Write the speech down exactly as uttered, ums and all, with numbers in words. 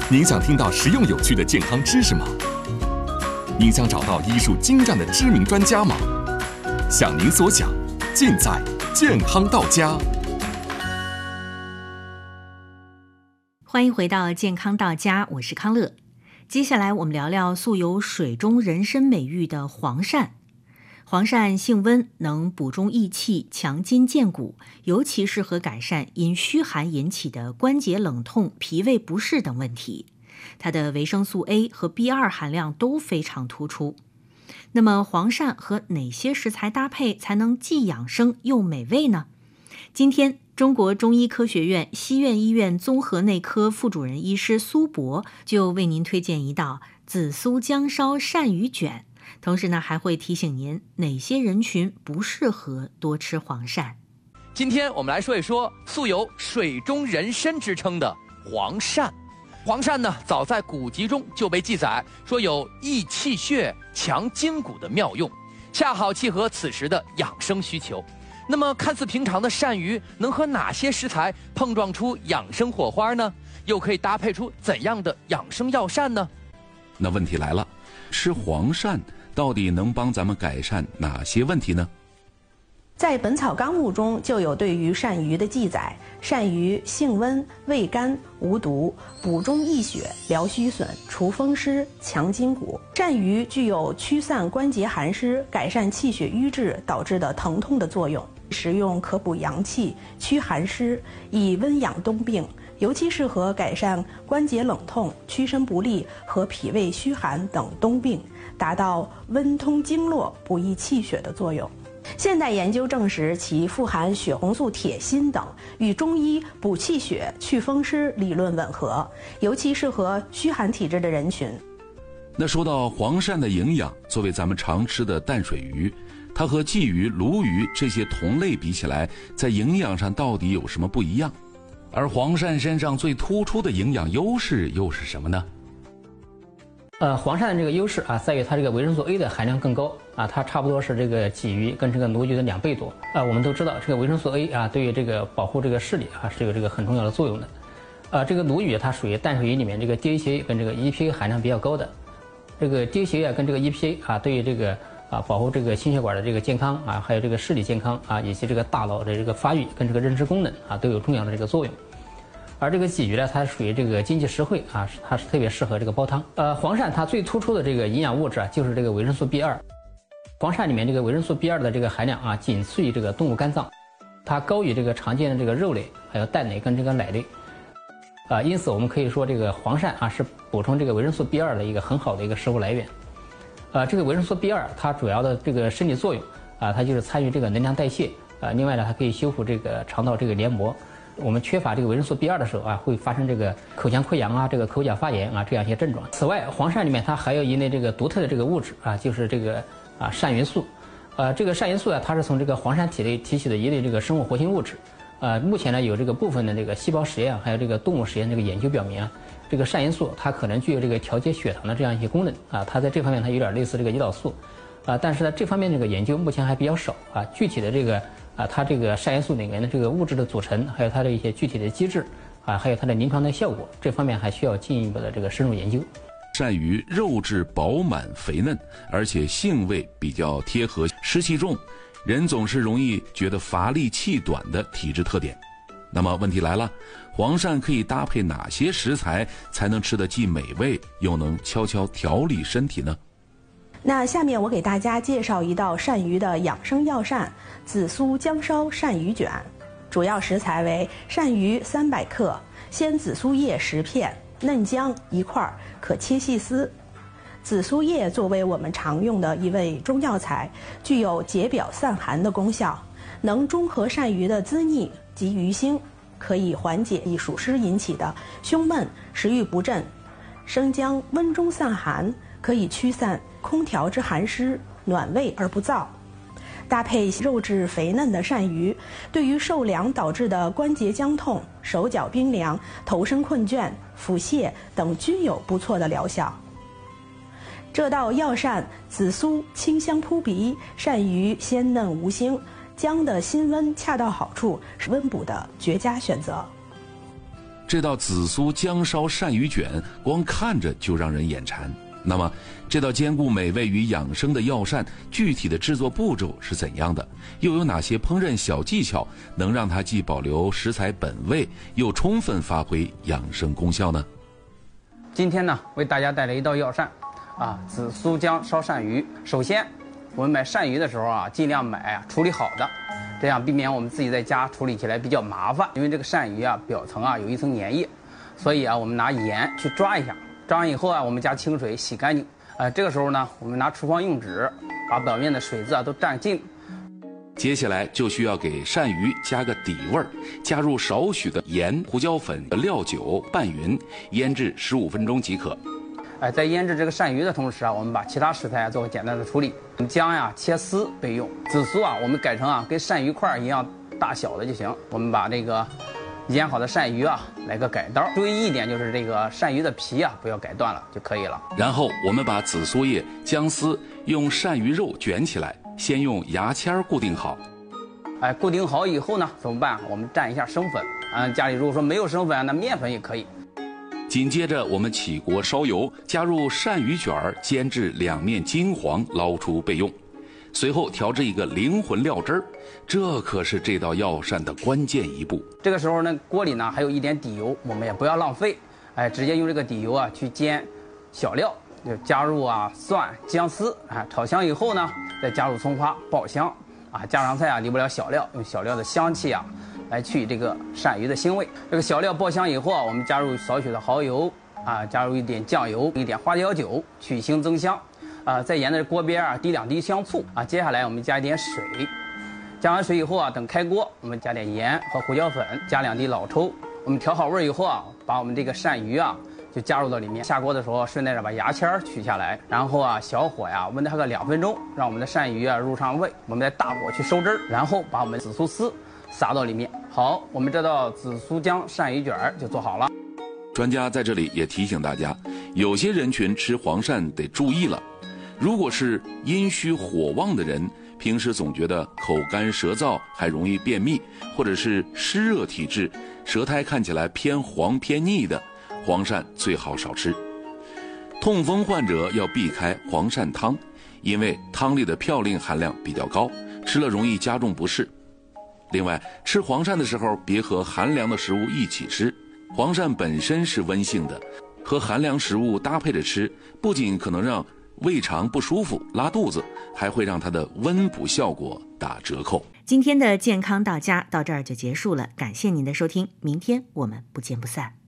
您想听到实用有趣的健康知识吗？您想找到医术精湛的知名专家吗？想您所想，尽在健康到家。 欢迎回到健康到家，我是康乐。接下来我们聊聊素有水中人参美誉的黄鳝。黄鳝性温，能补中益气、强筋健骨，尤其适合改善因虚寒引起的关节冷痛、脾胃不适等问题。它的维生素 A 和 B 二 含量都非常突出。那么黄鳝和哪些食材搭配才能既养生又美味呢？今天中国中医科学院西苑医院综合内科副主任医师苏博就为您推荐一道紫苏姜烧鳝鱼卷，同时呢还会提醒您哪些人群不适合多吃黄鳝。 今天我们来说一说素有水中人参之称的黄鳝。黄鳝呢，早在古籍中就被记载说有益气血、强筋骨的妙用，恰好契合此时的养生需求。那么看似平常的鳝鱼能和哪些食材碰撞出养生火花呢？又可以搭配出怎样的养生药膳呢？ 那问题来了，吃黄鳝到底能帮咱们改善哪些问题呢？ 在《本草纲目》中就有对于鳝鱼的记载，鳝鱼性温、味甘、无毒，补中益血、疗虚损、除风湿、强筋骨。鳝鱼具有驱散关节寒湿、改善气血瘀滞导致的疼痛的作用，食用可补阳气、驱寒湿，以温养冬病，尤其适合改善关节冷痛、屈伸不利和脾胃虚寒等冬病，达到温通经络、补益气血的作用。现代研究证实，其富含血红素铁锌等，与中医补气血、祛风湿理论吻合，尤其适合虚寒体质的人群。 那说到黄鳝的营养，作为咱们常吃的淡水鱼，它和鲫鱼、鲈鱼这些同类比起来，在营养上到底有什么不一样？而黄鳝身上最突出的营养优势又是什么呢？ 呃，黄鳝的这个优势啊，在于它这个维生素 A 的含量更高啊，它差不多是这个鲫鱼跟这个鲈鱼的两倍多啊。我们都知道，这个维生素 A 啊，对于这个保护这个视力啊，是有这个很重要的作用的。呃，这个鲈鱼它属于淡水鱼里面这个 D H A 跟这个 E P A 含量比较高的。这个 D H A 啊跟这个 E P A 啊，对于这个啊保护这个心血管的这个健康啊，还有这个视力健康啊，以及这个大脑的这个发育跟这个认知功能啊，都有重要的这个作用。而这个鲫鱼呢，它属于这个经济实惠啊，它是特别适合这个煲汤。呃，黄鳝它最突出的这个营养物质啊，就是这个维生素 B 二。黄鳝里面这个维生素 B 二 的这个含量啊，仅次于这个动物肝脏，它高于这个常见的这个肉类，还有蛋类跟这个奶类。啊，因此我们可以说这个黄鳝啊是补充这个维生素 B 二 的一个很好的一个食物来源。呃，这个维生素 B 二 它主要的这个生理作用啊，它就是参与这个能量代谢啊，另外呢，它可以修复这个肠道这个黏膜。我们缺乏这个维生素 B 二 的时候啊，会发生这个口腔溃疡啊、这个口角发炎啊这样一些症状。此外，黄鳝里面它还有一类这个独特的这个物质啊，就是这个啊鳝元素。呃，这个鳝元素啊，它是从这个黄鳝体内提取的一类这个生物活性物质。呃，目前呢有这个部分的这个细胞实验还有这个动物实验这个研究表明啊，这个鳝元素它可能具有这个调节血糖的这样一些功能啊，它在这方面它有点类似这个胰岛素啊，但是呢这方面这个研究目前还比较少啊，具体的这个。啊，它这个鳝元素里面的这个物质的组成，还有它的一些具体的机制，啊，还有它的临床的效果，这方面还需要进一步的这个深入研究。 鳝鱼肉质饱满肥嫩，而且性味比较贴合湿气重，人总是容易觉得乏力气短的体质特点。那么问题来了，黄鳝可以搭配哪些食材才能吃得既美味又能悄悄调理身体呢？ 那下面我给大家介绍一道鳝鱼的养生药膳——紫苏姜烧鳝鱼卷。主要食材为鳝鱼三百克，鲜紫苏叶十片，嫩姜一块，可切细丝。紫苏叶作为我们常用的一味中药材，具有解表散寒的功效，能中和鳝鱼的滋腻及鱼腥，可以缓解易暑湿引起的胸闷、食欲不振。生姜温中散寒，可以驱散空调之寒湿，暖胃而不燥。搭配肉质肥嫩的鳝鱼，对于受凉导致的关节僵痛、手脚冰凉、头身困倦、腹泻等均有不错的疗效。这道药膳紫苏清香扑鼻，鳝鱼鲜嫩无腥，姜的辛温恰到好处，是温补的绝佳选择。 这道紫苏姜烧鳝鱼卷光看着就让人眼馋。那么这道兼顾美味与养生的药膳，具体的制作步骤是怎样的？又有哪些烹饪小技巧能让它既保留食材本味，又充分发挥养生功效呢？ 今天呢，为大家带来一道药膳，啊，紫苏姜烧鳝鱼。首先，我们买鳝鱼的时候啊，尽量买啊处理好的，这样避免我们自己在家处理起来比较麻烦。因为这个鳝鱼啊，表层啊有一层粘液，所以啊，我们拿盐去抓一下，抓完以后啊，我们加清水洗干净。呃，这个时候呢，我们拿厨房用纸把表面的水渍啊都蘸净。 接下来就需要给鳝鱼加个底味儿，加入少许的盐、胡椒粉、料酒拌匀，腌制十五分钟即可。 哎，在腌制这个鳝鱼的同时啊，我们把其他食材做个简单的处理。我们姜呀切丝备用，紫苏啊我们改成啊跟鳝鱼块一样大小的就行。我们把这个腌好的鳝鱼啊来个改刀，注意一点就是这个鳝鱼的皮啊不要改断了就可以了。 然后我们把紫苏叶、姜丝用鳝鱼肉卷起来，先用牙签固定好。 哎，固定好以后呢怎么办？我们蘸一下生粉。嗯，家里如果说没有生粉，那面粉也可以。 紧接着我们起锅烧油，加入鳝鱼卷儿，煎至两面金黄，捞出备用。随后调制一个灵魂料汁儿，这可是这道药膳的关键一步。 这个时候呢，锅里呢还有一点底油，我们也不要浪费，哎，直接用这个底油啊去煎小料，就加入啊蒜、姜丝，啊炒香以后呢，再加入葱花爆香，啊家常菜啊离不了小料，用小料的香气啊来去这个鳝鱼的腥味。这个小料爆香以后啊，我们加入少许的蚝油，啊加入一点酱油，一点花椒酒，去腥增香。啊，在沿着锅边啊滴两滴香醋啊，接下来我们加一点水，加完水以后啊，等开锅，我们加点盐和胡椒粉，加两滴老抽。我们调好味以后啊，把我们这个鳝鱼啊就加入到里面。下锅的时候顺带着把牙签取下来，然后啊小火呀焖它个两分钟，让我们的鳝鱼啊入上味。我们再大火去收汁儿，然后把我们紫苏丝撒到里面。好，我们这道紫苏姜鳝鱼卷就做好了。 专家在这里也提醒大家，有些人群吃黄鳝得注意了。如果是阴虚火旺的人，平时总觉得口干舌燥，还容易便秘，或者是湿热体质，舌苔看起来偏黄偏腻的，黄鳝最好少吃。痛风患者要避开黄鳝汤，因为汤里的嘌呤含量比较高，吃了容易加重不适。另外，吃黄鳝的时候别和寒凉的食物一起吃，黄鳝本身是温性的，和寒凉食物搭配着吃，不仅可能让胃肠不舒服、拉肚子，还会让它的温补效果打折扣。 今天的健康到家到这儿就结束了，感谢您的收听，明天我们不见不散。